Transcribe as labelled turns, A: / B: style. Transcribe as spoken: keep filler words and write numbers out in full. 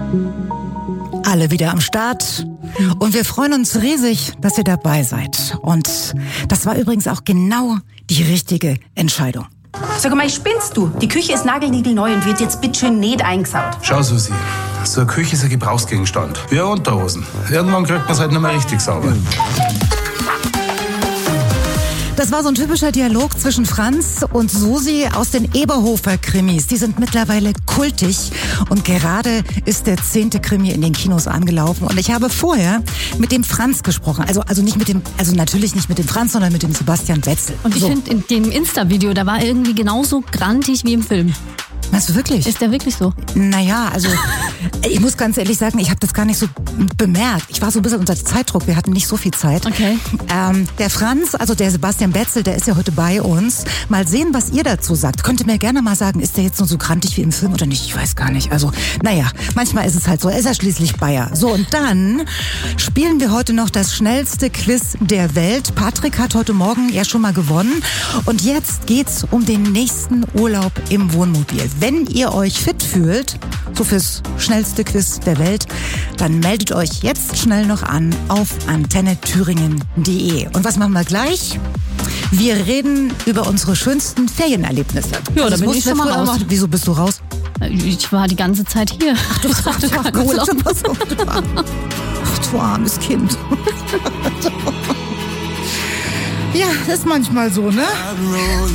A: Alle wieder am Start und wir freuen uns riesig, dass ihr dabei seid. Und das war übrigens auch genau die richtige Entscheidung.
B: Sag mal, spinnst du? Die Küche ist nagelniegelneu und wird jetzt bitteschön nicht eingesaut.
C: Schau, Susi, so eine Küche ist ein Gebrauchsgegenstand. Wie eine Unterhosen. Irgendwann kriegt man es halt nicht mehr richtig sauber.
A: Das war so ein typischer Dialog zwischen Franz und Susi aus den Eberhofer-Krimis. Die sind mittlerweile kultig und gerade ist der zehnte Krimi in den Kinos angelaufen. Und ich habe vorher mit dem Franz gesprochen. Also, also nicht mit dem, also natürlich nicht mit dem Franz, sondern mit dem Sebastian Betzel.
D: Und ich
A: so.
D: finde, in dem Insta-Video, da war er irgendwie genauso grantig wie im Film.
A: Meinst du wirklich?
D: Ist der wirklich so?
A: Naja, also ich muss ganz ehrlich sagen, ich habe das gar nicht so bemerkt. Ich war so ein bisschen unter Zeitdruck, wir hatten nicht so viel Zeit.
D: Okay.
A: Ähm, der Franz, also der Sebastian Betzel, der ist ja heute bei uns. Mal sehen, was ihr dazu sagt. Könnt ihr mir gerne mal sagen, ist der jetzt nur so grantig wie im Film oder nicht? Ich weiß gar nicht. Also, naja, manchmal ist es halt so. Er ist ja schließlich Bayer. So, und dann spielen wir heute noch das schnellste Quiz der Welt. Patrick hat heute Morgen ja schon mal gewonnen. Und jetzt geht's um den nächsten Urlaub im Wohnmobil. Wenn ihr euch fit fühlt, so fürs schnellste Quiz der Welt, dann meldet euch jetzt schnell noch an auf antenne thüringen punkt de. Und was machen wir gleich? Wir reden über unsere schönsten Ferienerlebnisse.
D: Ja,
A: das
D: da bin ich schon mal raus.
A: Machen. Wieso bist du raus?
D: Ich war die ganze Zeit hier.
A: Ach, du warst keinen Urlaub. Ach, du armes Kind. Ja, ist manchmal so, ne?